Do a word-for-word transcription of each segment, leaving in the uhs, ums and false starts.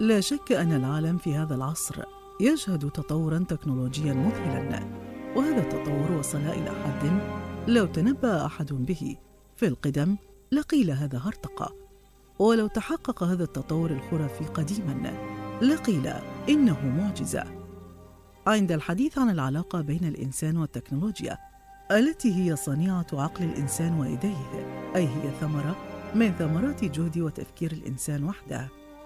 لا شك أن العالم في هذا العصر يشهد تطوراً تكنولوجياً مذهلاً، وهذا التطور وصل إلى حد لو تنبأ أحد به في القدم لقيل هذا هرطقة، ولو تحقق هذا التطور الخرافي قديماً لقيل إنه معجزة. عند الحديث عن العلاقة بين الإنسان والتكنولوجيا التي هي صنيعة عقل الإنسان ويديه، أي هي ثمرة من ثمرات جهد وتفكير الإنسان وحده،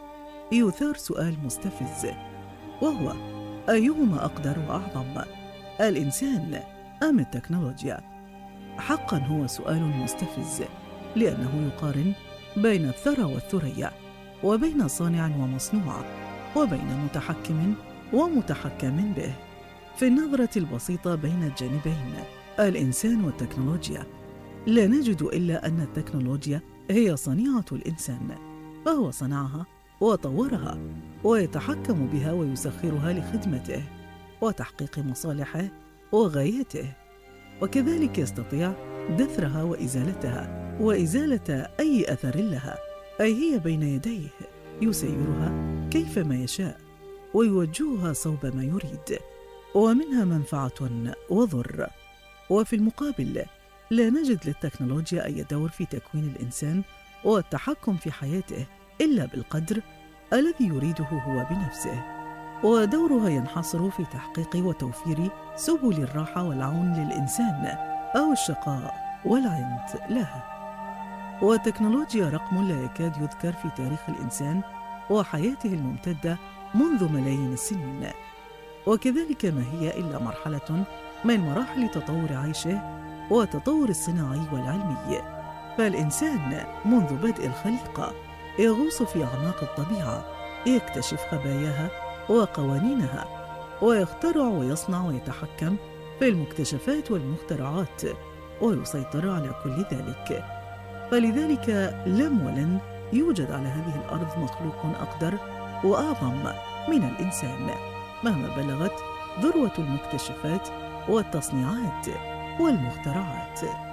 يثار سؤال مستفز، وهو: أيهما أقدر وأعظم، الإنسان أم التكنولوجيا؟ حقاً هو سؤال مستفز، لأنه يقارن بين الثرى والثريا، وبين صانع ومصنوع، وبين متحكم ومتحكم به. في النظرة البسيطة بين الجانبين الإنسان والتكنولوجيا لا نجد إلا أن التكنولوجيا هي صنيعة الإنسان، فهو صنعها وطورها ويتحكم بها ويسخرها لخدمته وتحقيق مصالحه وغايته، وكذلك يستطيع دثرها وإزالتها وإزالة أي أثر لها، أي هي بين يديه يسيرها كيفما يشاء ويوجهها صوب ما يريد، ومنها منفعة وضر. وفي المقابل لا نجد للتكنولوجيا أي دور في تكوين الإنسان والتحكم في حياته إلا بالقدر الذي يريده هو بنفسه، ودورها ينحصر في تحقيق وتوفير سبل الراحة والعون للإنسان أو الشقاء والعند له. والتكنولوجيا رقم لا يكاد يذكر في تاريخ الإنسان وحياته الممتدة منذ ملايين السنين، وكذلك ما هي إلا مرحلة من مراحل تطور عيشه وتطور الصناعي والعلمي. فالإنسان منذ بدء الخليقة يغوص في أعماق الطبيعة، يكتشف خباياها وقوانينها، ويخترع ويصنع ويتحكم في المكتشفات والمخترعات، ويسيطر على كل ذلك. فلذلك لم ولن يوجد على هذه الأرض مخلوق أقدر وأعظم من الإنسان، مهما بلغت ذروة المكتشفات والتصنيعات والمخترعات.